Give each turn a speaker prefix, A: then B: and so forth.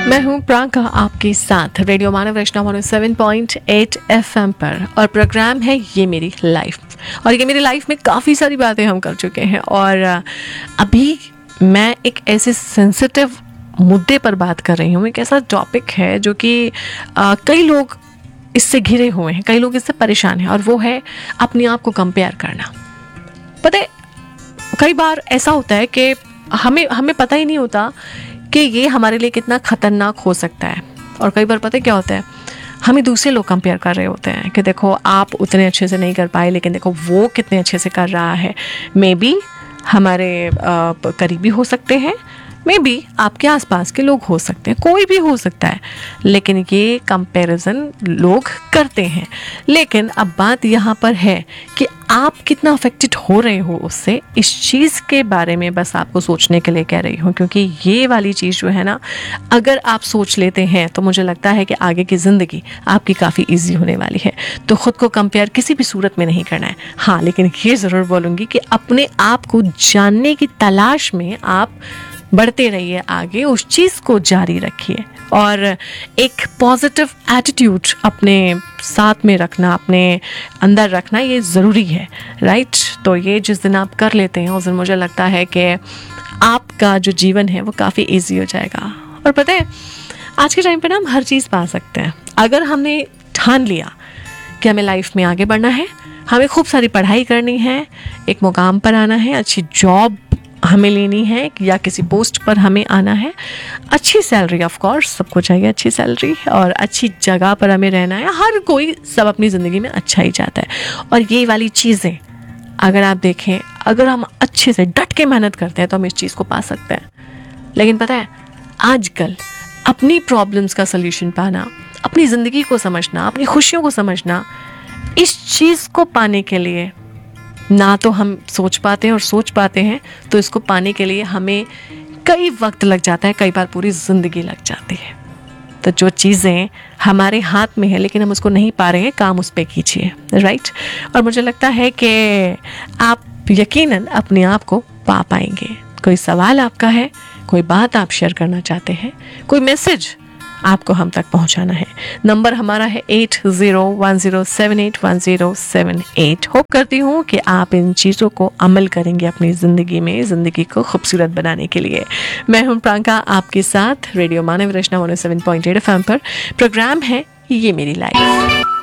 A: मैं हूं प्रांका आपके साथ रेडियो मानव वैष्णव 107.8 FM पर, और प्रोग्राम है ये मेरी लाइफ। और ये मेरी लाइफ में काफ़ी सारी बातें हम कर चुके हैं, और अभी मैं एक ऐसे सेंसिटिव मुद्दे पर बात कर रही हूँ। एक ऐसा टॉपिक है जो कि कई लोग इससे घिरे हुए हैं, कई लोग इससे परेशान हैं, और वो है अपने आप को कंपेयर करना। पता है, कई बार ऐसा होता है कि हमें पता ही नहीं होता कि ये हमारे लिए कितना खतरनाक हो सकता है। और कई बार पता है क्या होता है, हमें दूसरे लोग कंपेयर कर रहे होते हैं कि देखो आप उतने अच्छे से नहीं कर पाए, लेकिन देखो वो कितने अच्छे से कर रहा है। मे बी हमारे करीबी हो सकते हैं, मे बी आपके आसपास के लोग हो सकते हैं, कोई भी हो सकता है, लेकिन ये कंपैरिजन लोग करते हैं। लेकिन अब बात यहाँ पर है कि आप कितना अफेक्टेड हो रहे हो उससे, इस चीज़ के बारे में बस आपको सोचने के लिए कह रही हूँ। क्योंकि ये वाली चीज़ जो है ना, अगर आप सोच लेते हैं तो मुझे लगता है कि आगे की ज़िंदगी आपकी काफ़ी ईजी होने वाली है। तो ख़ुद को कंपेयर किसी भी सूरत में नहीं करना है। हाँ, लेकिन ये ज़रूर बोलूँगी कि अपने आप को जानने की तलाश में आप बढ़ते रहिए आगे, उस चीज़ को जारी रखिए, और एक पॉजिटिव एटीट्यूड अपने साथ में रखना, अपने अंदर रखना, ये ज़रूरी है, राइट। तो ये जिस दिन आप कर लेते हैं उस दिन मुझे लगता है कि आपका जो जीवन है वो काफ़ी इजी हो जाएगा। और पता है, आज के टाइम पे ना हम हर चीज़ पा सकते हैं अगर हमने ठान लिया कि हमें लाइफ में आगे बढ़ना है, हमें खूब सारी पढ़ाई करनी है, एक मुकाम पर आना है, अच्छी जॉब हमें लेनी है, या किसी पोस्ट पर हमें आना है, अच्छी सैलरी, ऑफ कोर्स सबको चाहिए अच्छी सैलरी, और अच्छी जगह पर हमें रहना है। हर कोई सब अपनी ज़िंदगी में अच्छा ही चाहता है। और ये वाली चीज़ें अगर आप देखें, अगर हम अच्छे से डट के मेहनत करते हैं तो हम इस चीज़ को पा सकते हैं। लेकिन पता है, आजकल अपनी प्रॉब्लम्स का सल्यूशन पाना, अपनी ज़िंदगी को समझना, अपनी खुशियों को समझना, इस चीज़ को पाने के लिए ना तो हम सोच पाते हैं, और सोच पाते हैं तो इसको पाने के लिए हमें कई वक्त लग जाता है, कई बार पूरी ज़िंदगी लग जाती है। तो जो चीज़ें हमारे हाथ में है लेकिन हम उसको नहीं पा रहे हैं, काम उस पर कीजिए, राइट। और मुझे लगता है कि आप यकीनन अपने आप को पा पाएंगे। कोई सवाल आपका है, कोई बात आप शेयर करना चाहते हैं, कोई मैसेज आपको हम तक पहुंचाना है, नंबर हमारा है 8010781078। होप करती हूँ कि आप इन चीज़ों को अमल करेंगे अपनी ज़िंदगी में, ज़िंदगी को खूबसूरत बनाने के लिए। मैं हूँ प्रांका आपके साथ रेडियो मानव वैष्णव 107.8 FM पर। प्रोग्राम है ये मेरी लाइफ।